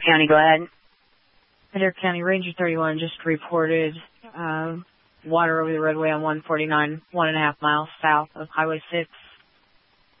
County, go ahead. Adair County, Ranger 31 just reported water over the roadway on 149, 1.5 miles south of Highway 6.